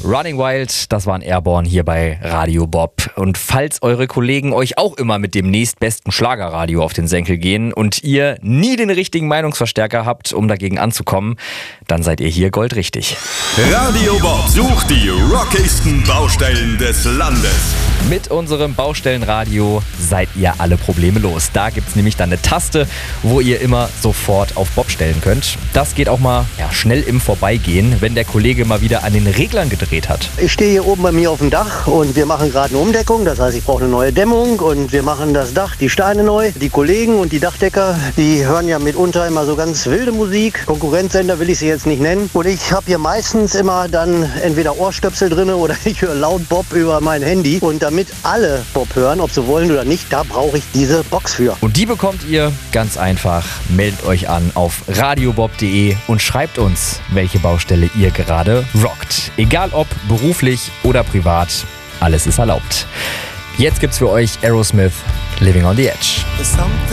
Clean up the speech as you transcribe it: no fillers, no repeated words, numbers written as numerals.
Running Wild, das waren Airborne hier bei Radio Bob. Und falls eure Kollegen euch auch immer mit dem nächstbesten Schlagerradio auf den Senkel gehen und ihr nie den richtigen Meinungsverstärker habt, um dagegen anzukommen, dann seid ihr hier goldrichtig. Radio Bob sucht die rockigsten Baustellen des Landes. Mit unserem Baustellenradio seid ihr alle Probleme los. Da gibt's nämlich dann eine Taste, wo ihr immer sofort auf Bob stellen könnt. Das geht auch mal schnell im Vorbeigehen, wenn der Kollege mal wieder an den Reglern gedreht hat. Ich stehe hier oben bei mir auf dem Dach und wir machen gerade eine Umdeckung. Das heißt, ich brauche eine neue Dämmung und wir machen das Dach, die Steine neu. Die Kollegen und die Dachdecker, die hören ja mitunter immer so ganz wilde Musik. Konkurrenzsender will ich sie jetzt nicht nennen. Und ich habe hier meistens immer dann entweder Ohrstöpsel drin oder ich höre laut Bob über mein Handy. Und damit alle Bob hören, ob sie wollen oder nicht, da brauche ich diese Box für. Und die bekommt ihr ganz einfach. Meldet euch an auf radiobob.de und schreibt uns, welche Baustelle ihr gerade rockt. Egal ob beruflich oder privat, alles ist erlaubt. Jetzt gibt's für euch Aerosmith, Living on the Edge.